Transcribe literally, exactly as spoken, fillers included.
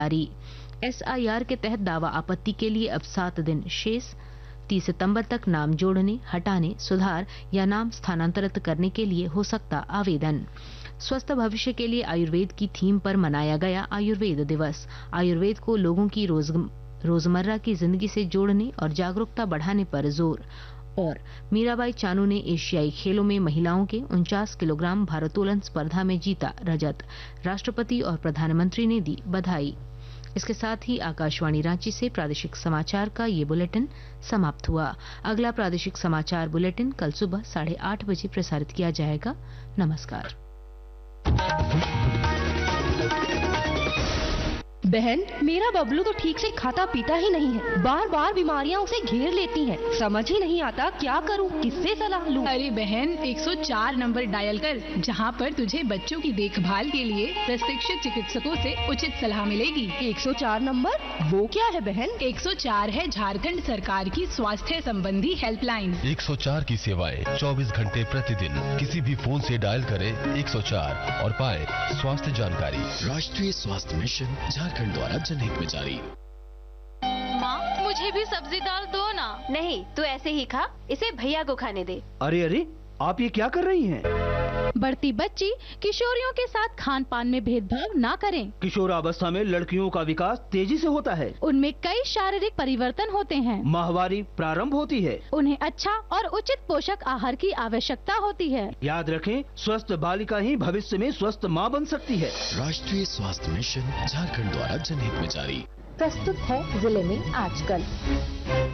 जारी। S I R के तहत दावा आपत्ति के लिए अब सात दिन शेष। तीस सितंबर तक नाम जोड़ने, हटाने, सुधार या नाम स्थानांतरित करने के लिए हो सकता आवेदन। स्वस्थ भविष्य के लिए आयुर्वेद की थीम पर मनाया गया आयुर्वेद दिवस। आयुर्वेद को लोगों की रोज रोजमर्रा की जिंदगी से जोड़ने और जागरूकता बढ़ाने पर जोर। और मीराबाई चानू ने एशियाई खेलों में महिलाओं के उनचास किलोग्राम भारोत्तोलन स्पर्धा में जीता रजत। राष्ट्रपति और प्रधानमंत्री ने दी बधाई। इसके साथ ही आकाशवाणी रांची से प्रादेशिक समाचार का ये बुलेटिन समाप्त हुआ। अगला प्रादेशिक समाचार बुलेटिन कल सुबह साढ़े आठ बजे प्रसारित किया जाएगा। नमस्कार। बहन, मेरा बबलू तो ठीक से खाता पीता ही नहीं है, बार बार बीमारियां उसे घेर लेती हैं। समझ ही नहीं आता क्या करूं, किससे सलाह लूं? अरे बहन, एक सौ चार नंबर डायल कर, जहां पर तुझे बच्चों की देखभाल के लिए प्रशिक्षित चिकित्सकों से उचित सलाह मिलेगी। एक सौ चार नंबर, वो क्या है बहन? एक सौ चार है झारखंड सरकार की स्वास्थ्य संबंधी हेल्पलाइन। एक सौ चार की सेवाएं चौबीस घंटे प्रतिदिन किसी भी फोन से डायल करें एक सौ चार और पाएं स्वास्थ्य जानकारी। राष्ट्रीय स्वास्थ्य मिशन झारखंड द्वारा जनहित में जारी। माँ, मुझे भी सब्जी दाल दो ना। नहीं, तू ऐसे ही खा, इसे भैया को खाने दे। अरे अरे, आप ये क्या कर रही हैं? बढ़ती बच्ची किशोरियों के साथ खान पान में भेदभाव ना करें। किशोरावस्था में लड़कियों का विकास तेजी से होता है। उनमें कई शारीरिक परिवर्तन होते हैं। माहवारी प्रारंभ होती है। उन्हें अच्छा और उचित पोषक आहार की आवश्यकता होती है। याद रखें, स्वस्थ बालिका ही भविष्य में स्वस्थ माँ बन सकती है। राष्ट्रीय स्वास्थ्य मिशन झारखंड द्वारा जनहित में जारी। प्रस्तुत है जिले में आजकल।